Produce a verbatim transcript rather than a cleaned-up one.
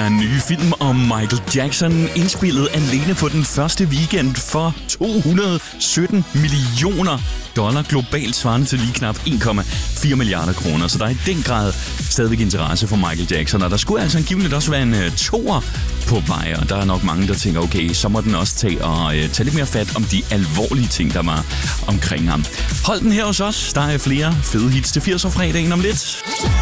her nye film om Michael Jackson, indspillet alene på den første weekend for to hundrede sytten millioner dollar globalt, svarende til lige knap en komma fire milliarder kroner. Så der er i den grad stadigvæk interesse for Michael Jackson, og der skulle altså angiveligt også være en uh, toer på vej, og der er nok mange, der tænker, okay, så må den også tage og uh, tage lidt mere fat om de alvorlige ting, der var omkring ham. Hold den her hos os. Der er flere fede hits til firserne fredagen om lidt.